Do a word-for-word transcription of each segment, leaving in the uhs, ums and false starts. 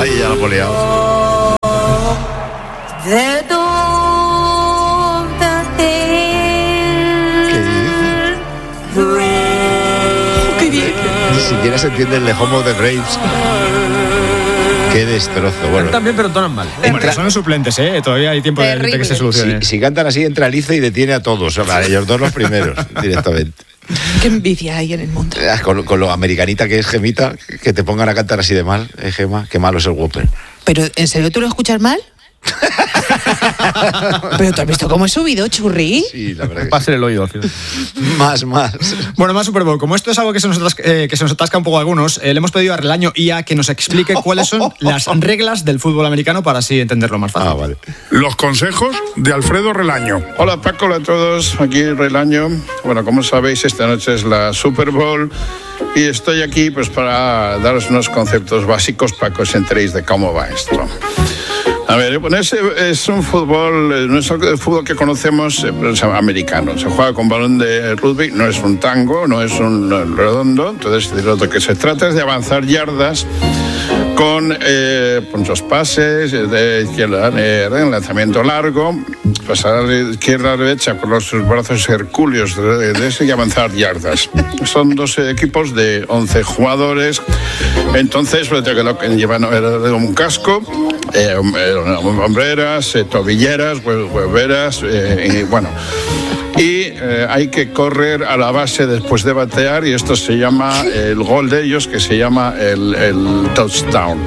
Ahí ya lo he liado. ¿Qué dice? Ni siquiera se entiende el Home of the Braves. Qué destrozo. Bueno, también, pero entonan mal. Entra... Bueno, son los suplentes, ¿eh? Todavía hay tiempo de, de que se solucione. Si, si cantan así, entra Lice y detiene a todos. O sea, ellos dos los primeros, directamente. Qué envidia hay en el mundo. Con, con lo americanita que es Gemita, que te pongan a cantar así de mal, eh, Gema, qué malo es el Whopper. Pero, ¿en serio tú lo escuchas mal? ¿Pero tú has visto cómo he subido, Churri? Sí, la verdad que Pásale sí. el oído. Más, más. Bueno, más Super Bowl. Como esto es algo que se nos atasca, eh, que se nos atasca un poco a algunos, eh, le hemos pedido a Relaño I A que nos explique cuáles son las reglas del fútbol americano para así entenderlo más fácil. Ah, vale. Los consejos de Alfredo Relaño. Hola Paco, hola a todos, aquí Relaño. Bueno, como sabéis, esta noche es la Super Bowl y estoy aquí pues para daros unos conceptos básicos para que os enteréis de cómo va esto. A ver, bueno, es, es un fútbol, no es el fútbol que conocemos, es americano. Se juega con balón de rugby, no es un tango, no es un redondo. Entonces, de lo que se trata es de avanzar yardas con eh, muchos pases, de izquierda a lanzamiento largo, pasar de izquierda a derecha con los brazos hercúleos de, de ese y avanzar yardas. Son dos equipos de once jugadores. Entonces, pues, lo que llevan un casco, eh, hombreras, eh, tobilleras, hueveras, eh, y bueno. Y eh, hay que correr a la base después de batear y esto se llama el gol de ellos, que se llama el, el touchdown.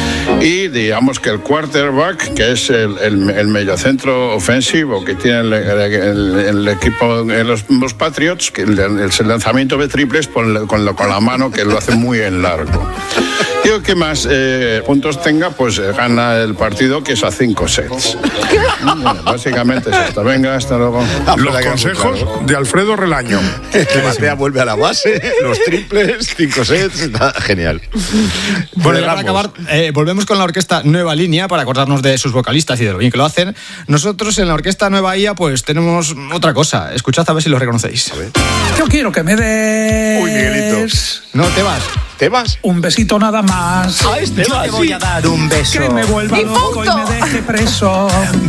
Y digamos que el quarterback, que es el, el, el mediocentro ofensivo que tiene el, el, el equipo, los, los Patriots, que el, el lanzamiento de triples con, con, con la mano, que lo hace muy en largo. Y el que más eh, puntos tenga, pues eh, gana el partido, que es a cinco sets. Bueno, básicamente es esto. Venga, hasta luego. Los consejos de Alfredo Relaño. Que batea, vuelve a la base, los triples, cinco sets, está genial. Bueno, y para acabar, eh, volvemos con la orquesta Nueva Línea para acordarnos de sus vocalistas y de lo bien que lo hacen. Nosotros en la orquesta Nueva I A pues tenemos otra cosa. Escuchad a ver si lo reconocéis. A ver. Yo quiero que me des... Uy, Miguelito. No, te vas. ¿Te vas? Un besito nada más. Ah, este Yo va, te voy sí. a dar un beso. Que me vuelva loco y me deje preso.